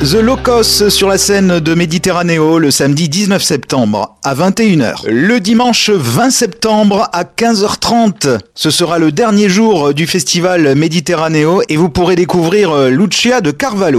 The Locos sur la scène de Méditerranéo le samedi 19 septembre à 21h. Le dimanche 20 septembre à 15h30. Ce sera le dernier jour du festival Méditerranéo et vous pourrez découvrir Lucia de Carvalho.